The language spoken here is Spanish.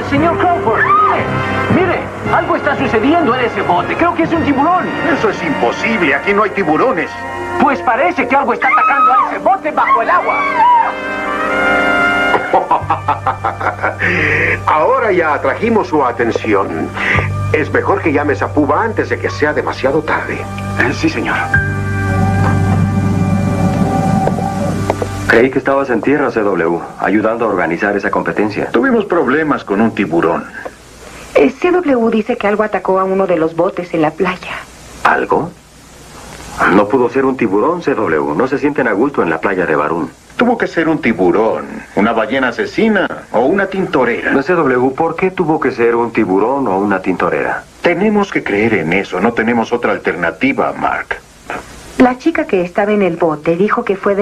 Señor Crawford, mire, algo está sucediendo en ese bote. Creo que es un tiburón. Eso es imposible, aquí no hay tiburones. Pues parece que algo está atacando a ese bote bajo el agua. Ahora ya atrajimos su atención. Es mejor que llames a Puba antes de que sea demasiado tarde. Sí, señor. Creí que estabas en tierra, CW, ayudando a organizar esa competencia. Tuvimos problemas con un tiburón. CW dice que algo atacó a uno de los botes en la playa. ¿Algo? No pudo ser un tiburón, CW. No se sienten a gusto en la playa de Barún. Tuvo que ser un tiburón, una ballena asesina o una tintorera. CW, ¿por qué tuvo que ser un tiburón o una tintorera? Tenemos que creer en eso, no tenemos otra alternativa, Mark. La chica que estaba en el bote dijo que fue